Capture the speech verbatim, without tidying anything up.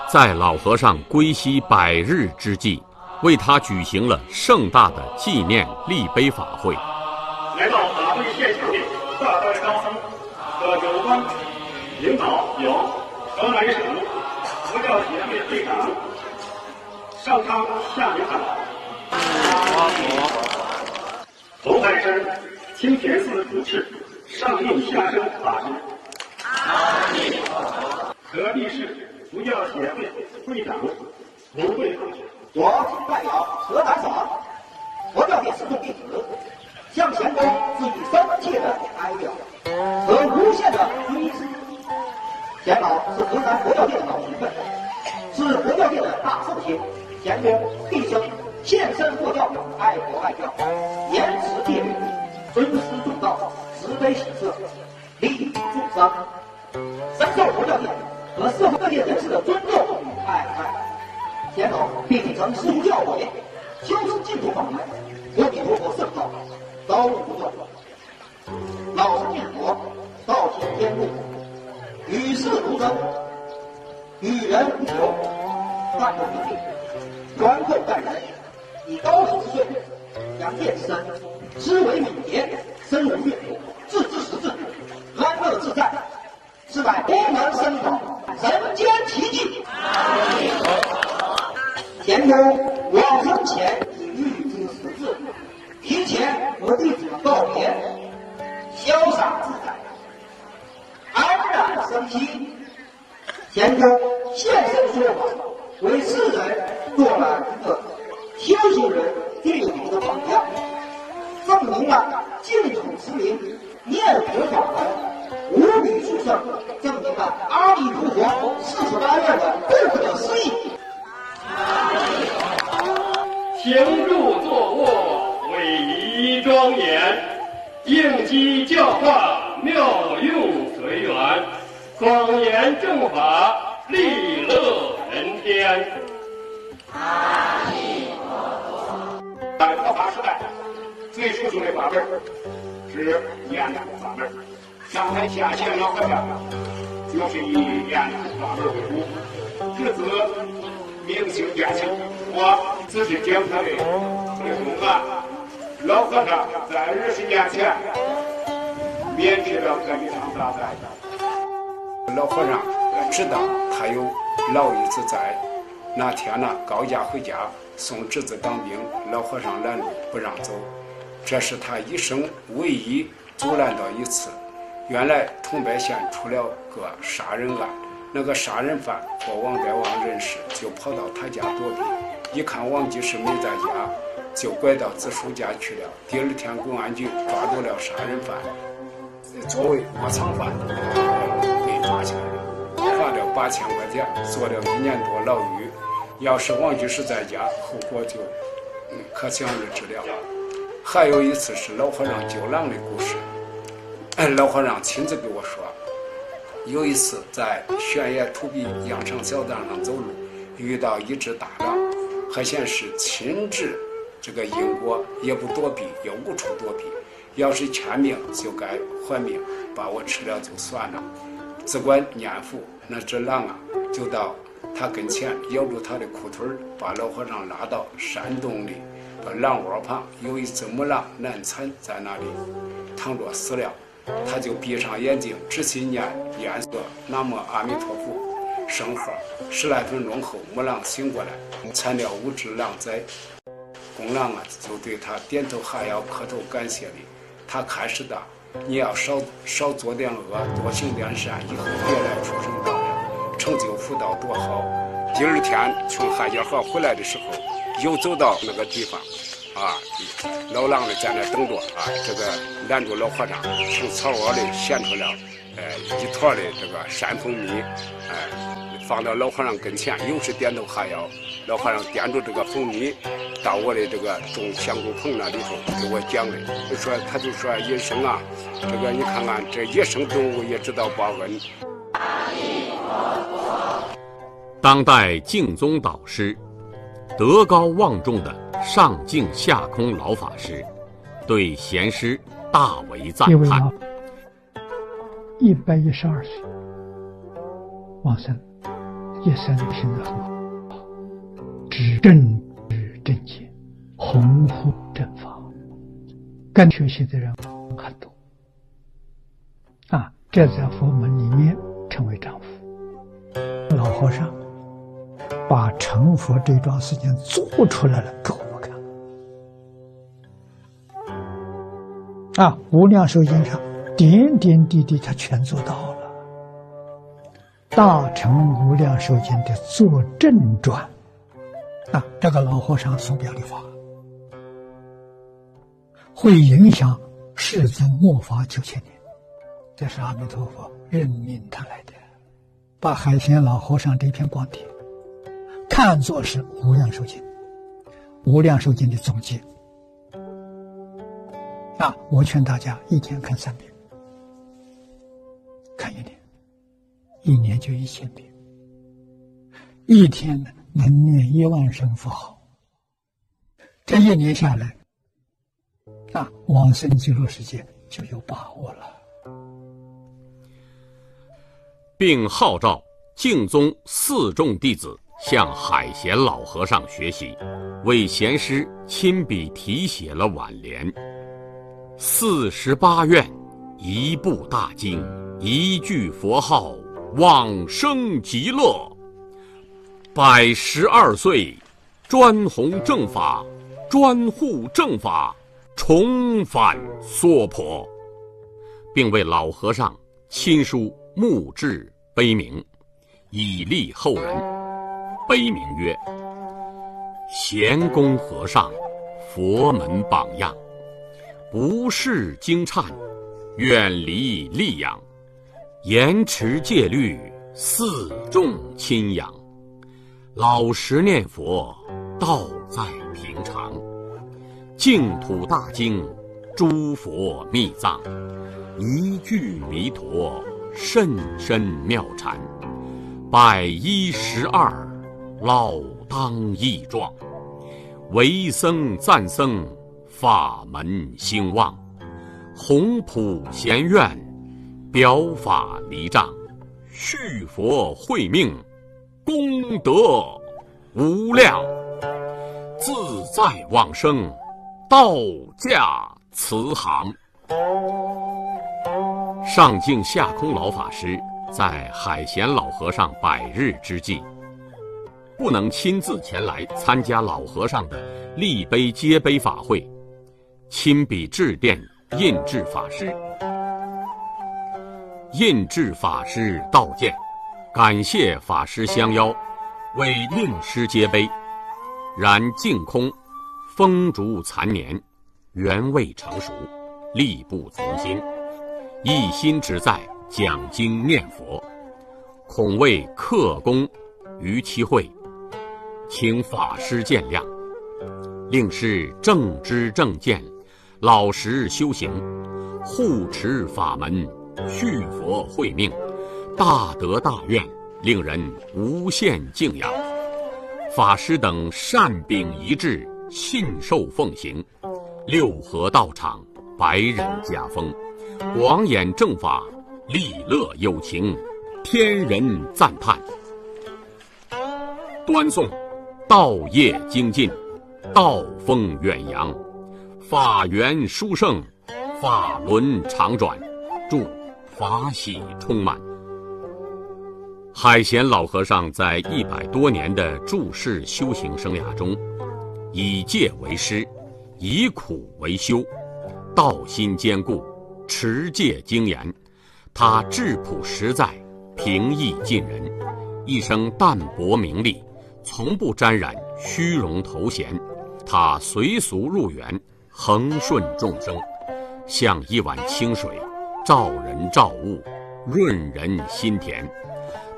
在老和尚归西百日之际，为他举行了盛大的纪念立碑法会。 来到法会现场的大会高层和有关领导有河南省佛教协会会长上汤下明堂，头海山清田寺主持上应下生法师，河北市佛教协会会长卢慧同学， 我代表河南省佛教界师兄弟子，向贤公致以深切的哀悼和无限的尊敬。贤老是河南佛教界的老前辈，是佛教界的大圣贤。贤公毕生献身佛教，爱国爱教，严持戒律，尊师重道，慈悲喜舍，利益众生，深受佛教界和社会各界人士的尊重与爱戴。贤老秉承师父教诲，修持净土法门，阿弥陀佛圣道，刀不断，老生念佛，道行天路，与世无争，与人无求，万不一定，宽厚待人，以高明之罪，扬见之身，思维敏捷，深入阅读，自知识字，安乐自在，是乃功能深广，人间奇迹。贤公往生前已预知时至，提前和弟子们告别，潇洒自在，安然生息。贤公现身说法，为世人做了一个修行人最好的榜样，证明了净土持名、念佛法门无比殊胜，证明了阿弥陀佛四十八愿的不可思议。 行住坐卧，威仪庄严，应机教化，妙用随缘，广言正法，利乐人天。阿弥陀佛。在佛法时代，最殊胜的法门是念佛法门。上台下线老和尚就是以念佛法门为主，至此明心见性。我只是讲他的内容啊。老和尚在二十年前免去了这一场大灾。 老和尚知道他有老爷子在，那天呢，高家回家送侄子当兵，老和尚拦路不让走，这是他一生唯一阻拦到一次。原来桐柏县出了个杀人案，那个杀人犯和王百王认识，就跑到他家躲避，一看王居士没在家，就拐到子叔家去了。第二天公安局抓住了杀人犯，作为窝藏犯被抓起来了，罚了八千块钱，坐了一年多牢狱。要是王居士在家，后果就嗯可想而知了。还有一次是老和尚救狼的故事，老和尚亲自给我说，有一次在悬崖土壁羊肠小道上走路，遇到一只大狼，还显是亲至这个因果，也不躲避，也无处躲避，要是欠命就该还命，把我吃了就算了。只管念佛，那只狼啊就到他跟前咬住他的裤腿，把老和尚拉到山洞里，把狼窝旁有一只母狼难产在那里躺着死了，他就闭上眼睛仔细念念诵南无阿弥陀佛圣号，十来分钟后母狼醒过来，惨了五只狼灾。公狼啊就对他点头哈腰磕头感谢礼，他开始的你要少少做点恶，多行点善，以后别来出生道了，成就福道多好。第二天从汉家河回来的时候，又走到那个地方啊，老狼呢在那等着啊，这个拦住老和尚，从草窝里衔出了呃一坨的这个山蜂蜜，哎、呃，放到老和尚跟前，又是点头哈腰。老和尚点住这个蜂蜜，到我的这个种香菇棚那里头给我讲的，就说他就说野生啊，这个你看看这野生动物也知道报恩。 当代净宗导师，德高望重的上净下空老法师，对贤师大为赞叹。 一百一十二岁往生， 一生行得很好，知正知正见，弘护正法，跟学习的人很多啊，这在佛门里面称为丈夫。老和尚把成佛这桩事情做出来了给我们看啊，无量寿经上点点滴滴他全做到了。大乘无量寿经的作证传啊，这个老和尚所表的法会影响世尊末法九千年，这是阿弥陀佛任命他来的，把海贤老和尚这篇光碟看作是无量寿经，无量寿经的总结啊！我劝大家一天看三遍，看一年，一年就一千遍，一天能念一万声佛号，这一年下来啊，往生极乐世界就有把握了。 并号召净宗四众弟子向海贤老和尚学习，为贤师亲笔题写了挽联：四十八愿，一部大经，一句佛号，往生极乐。百十二岁，专弘正法，专护正法，重返娑婆，并为老和尚亲书墓志碑铭，以励后人。碑铭曰：贤公和尚，佛门榜样，不事经忏，远离戾养，严持戒律，四众亲仰，老实念佛，道在平常，净土大经，诸佛密藏，一句弥陀，甚深妙禅，百一十二，老当益壮，为僧赞僧，法门兴旺，弘普贤愿，表法离障，续佛慧命，功德无量，自在往生，道驾慈航。上净下空老法师在海贤老和尚百日之际，不能亲自前来参加老和尚的立碑接碑法会，亲笔致电印制法师。印制法师道见，感谢法师相邀，为令师接碑。然净空风烛残年，原未成熟，力不从心，一心只在讲经念佛，恐为克功于其会，请法师见谅。令师正知正见，老实修行，护持法门，续佛慧命，大德大愿，令人无限敬仰。法师等善秉一致，信受奉行，六合道场，百人家风，广演正法，利乐有情，天人赞叹。端诵道业精进，道风远扬，法源殊胜，法轮常转，祝法喜充满。海贤老和尚在一百多年的住世修行生涯中，以戒为师，以苦为修，道心坚固，持戒精严。他质朴实在，平易近人，一生淡泊名利，从不沾染虚荣头衔。他随俗入园，恒顺众生，像一碗清水，照人照物，润人心田。